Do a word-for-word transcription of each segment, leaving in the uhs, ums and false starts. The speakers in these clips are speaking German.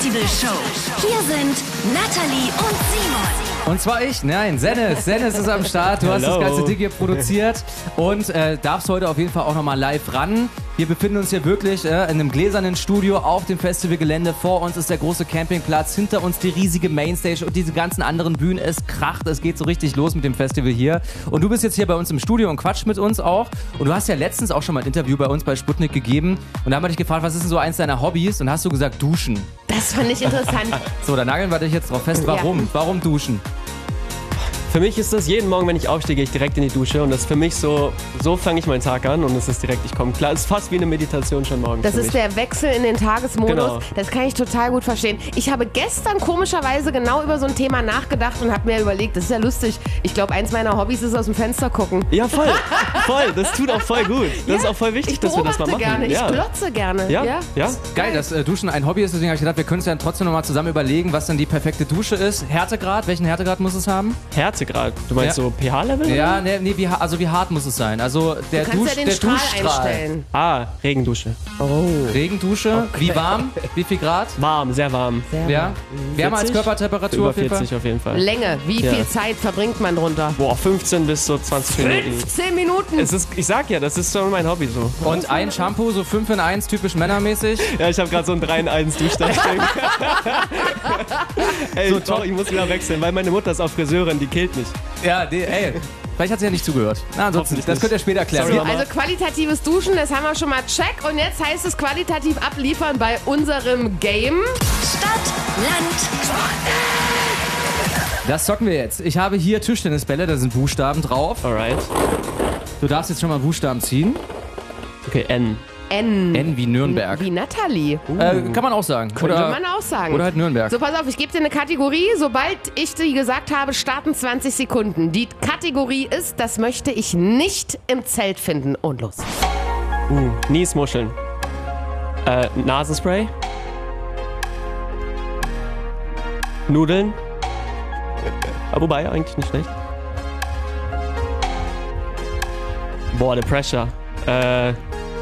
Show. Hier sind Natalie und Simon. Und zwar ich, nein, Sennes. Sennes ist am Start. Du Hello. hast das ganze Ding hier produziert und äh, darfst heute auf jeden Fall auch nochmal live ran. Wir befinden uns hier wirklich äh, in einem gläsernen Studio auf dem Festivalgelände. Vor uns ist der große Campingplatz, hinter uns die riesige Mainstage und diese ganzen anderen Bühnen. Es kracht, es geht so richtig los mit dem Festival hier. Und du bist jetzt hier bei uns im Studio und quatscht mit uns auch. Und du hast ja letztens auch schon mal ein Interview bei uns bei Sputnik gegeben. Und da haben wir dich gefragt, was ist denn so eins deiner Hobbys? Und hast du gesagt, duschen. Das fand ich interessant. So, da nageln wir dich jetzt drauf fest. Warum? Ja. Warum duschen? Für mich ist das jeden Morgen, wenn ich aufstehe, gehe ich direkt in die Dusche und das ist für mich so, so fange ich meinen Tag an und es ist direkt, ich komme klar. Es ist fast wie eine Meditation schon morgens. Das für ist mich. der Wechsel in den Tagesmodus. Genau. Das kann ich total gut verstehen. Ich habe gestern komischerweise genau über so ein Thema nachgedacht und habe mir überlegt, das ist ja lustig. Ich glaube, eins meiner Hobbys ist aus dem Fenster gucken. Ja, voll, voll. Das tut auch voll gut. Das Ja, ist auch voll wichtig, ich dass wir das mal beobachte machen. gerne, ja. ich glotze gerne. Ja, Ja? ja. Geil, dass äh, Duschen ein Hobby ist, deswegen habe ich gedacht, wir können es ja trotzdem nochmal zusammen überlegen, was denn die perfekte Dusche ist. Härtegrad, welchen Härtegrad muss es haben? Härtegrad. Du meinst Ja. so pH-Level? Ja, nee, nee wie, ha- also wie hart muss es sein? Also der, Du kannst Dusch, ja den der Strahl Duschstrahl. einstellen. Ah, Regendusche. Regendusche, wie warm? Wie viel Grad? Warm, sehr warm. Sehr Ja, warm. wärmer als vierzig? Körpertemperatur Über auf jeden Fall. vierzig auf jeden Fall. Länge, wie Ja. viel Zeit verbringt man drunter? Boah, fünfzehn bis so zwanzig Minuten. fünfzehn Minuten. Es ist, ich sag ja, das ist schon mein Hobby so. Und ein Shampoo, so fünf in eins, typisch männermäßig. Ja, ich habe gerade so ein drei in eins Duschstand stehen. Ey, So so, doch, ich muss wieder wechseln, weil meine Mutter ist auch Friseurin, die killt mich. Ja, die, ey, vielleicht hat sie ja nicht zugehört. Na, ansonsten, Hoffentlich das nicht. könnt ihr später klären. Sorry, Wir- Mama. Also qualitatives Duschen, das haben wir schon mal check. Und jetzt heißt es qualitativ abliefern bei unserem Game. Stadt, Land, Das zocken wir jetzt. Ich habe hier Tischtennisbälle, da sind Buchstaben drauf. Alright. Du darfst jetzt schon mal Buchstaben ziehen. Okay, N. N. N wie Nürnberg. Wie Natalie. Äh, kann man auch sagen. Könnte Oder, man auch sagen. oder halt Nürnberg. So, pass auf, ich gebe dir eine Kategorie. Sobald ich die gesagt habe, starten zwanzig Sekunden. Die Kategorie ist, das möchte ich nicht im Zelt finden. Und los. Uh, Niesmuscheln. Äh, Nasenspray. Nudeln. Ah, wobei, eigentlich nicht schlecht. Boah, the pressure. Äh.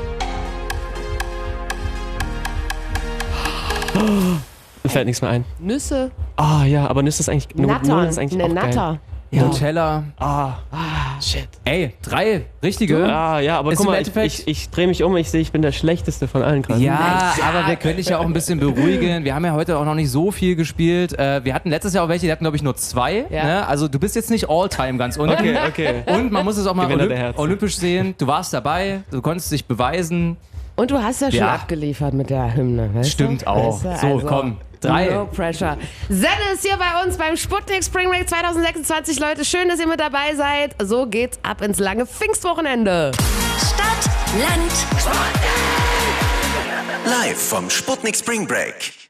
Mir fällt nichts mehr ein. Nüsse. Ah ja, aber Nüsse ist eigentlich, Natter. Nudeln ist eigentlich Eine auch geil. Natter. Nutella. Ah, shit. Ey, drei richtige. Ah ja, aber Ist guck im mal, ich, Endeffekt- ich, ich drehe mich um, ich sehe, ich bin der Schlechteste von allen gerade. Ja, aber wir können dich ja auch ein bisschen beruhigen. Wir haben ja heute auch noch nicht so viel gespielt. Äh, wir hatten letztes Jahr auch welche, die hatten, glaube ich, nur zwei. Ja. Ne? Also du bist jetzt nicht All-Time ganz unten. Okay, okay. Und man muss es auch mal Gewinner der olymp Herzen. olympisch sehen. Du warst dabei, du konntest dich beweisen. Und du hast ja schon Ja. abgeliefert mit der Hymne. Weißt Stimmt du? auch. Weißt So, du? Also, komm. Drei. No pressure. Senne ist hier bei uns beim Sputnik Spring Break zwanzig sechsundzwanzig. Leute, schön, dass ihr mit dabei seid. So geht's ab ins lange Pfingstwochenende. Stadt, Land, Live vom Sputnik Spring Break.